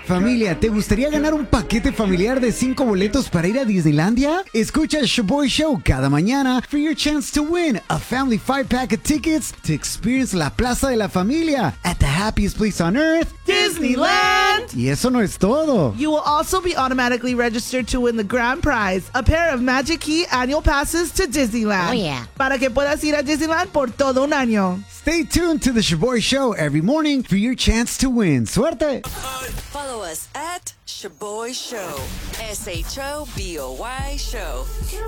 Familia, ¿te gustaría ganar un paquete familiar de 5 boletos para ir a Disneylandia? Escucha el Shaboy Show cada mañana for your chance to win a family 5-pack of tickets to experience la Plaza de la Familia at the happiest place on earth, Disneyland! Y eso no es todo. You will also be automatically registered to win the grand prize, a pair of Magic Key annual passes to Disneyland. Oh, yeah. Para que puedas ir a Disneyland por todo un año. Stay tuned to the Shaboy Show every morning for your chance to win. Suerte! Follow us at Shaboy Show. SHOBOY Show.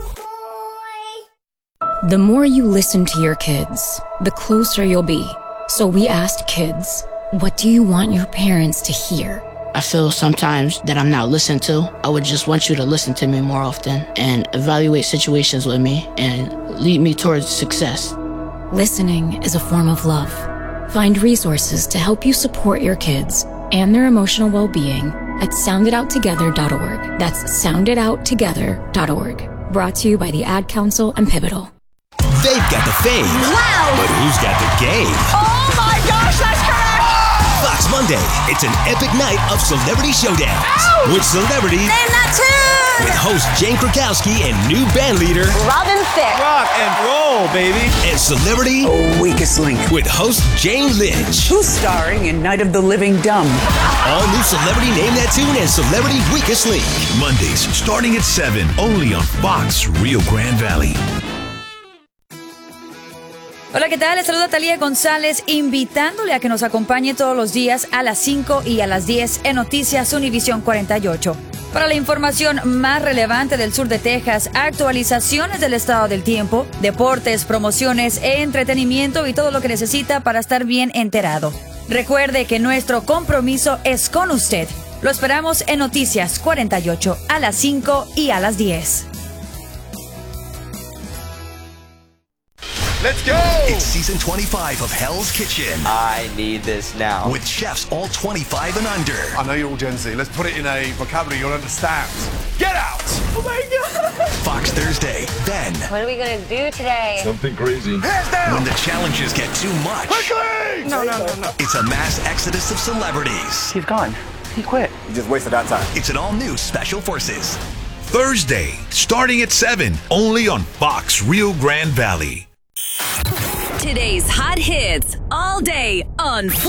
The more you listen to your kids, the closer you'll be. So we asked kids, what do you want your parents to hear? I feel sometimes that I'm not listened to. I would just want you to listen to me more often and evaluate situations with me and lead me towards success. Listening is a form of love. Find resources to help you support your kids and their emotional well-being at soundedouttogether.org. That's soundedouttogether.org. Brought to you by the Ad Council and Pivotal. They've got the fame. Wow! But who's got the game? Oh my gosh, that's correct! Fox Monday. It's an epic night of celebrity showdowns. Ow! With celebrities. Name that tune! With host Jane Krakowski and new band leader Robin Thicke. Rock and roll, baby. And celebrity Weakest Link. with host Jane Lynch. Who's starring in Night of the Living Dumb? All new Celebrity Name That Tune and Celebrity Weakest Link. Mondays starting at 7, only on Fox Rio Grande Valley. Hola, ¿qué tal? Les saluda Talía González, invitándole a que nos acompañe todos los días a las 5 y a las 10 en Noticias Univisión 48. Para la información más relevante del sur de Texas, actualizaciones del estado del tiempo, deportes, promociones, entretenimiento y todo lo que necesita para estar bien enterado. Recuerde que nuestro compromiso es con usted. Lo esperamos en Noticias 48 a las 5 y a las 10. Let's go! It's season 25 of Hell's Kitchen. I need this now. With chefs all 25 and under. I know you're all Gen Z. Let's put it in a vocabulary you'll understand. Get out! Oh my God! Fox Thursday. Then, What are we gonna do today? Something crazy. hands down! When the challenges get too much. Quickly! No. It's a mass exodus of celebrities. He's gone. He quit. You just wasted our time. It's an all-new Special Forces. Thursday, starting at 7, only on Fox Rio Grande Valley. Today's hot hits all day on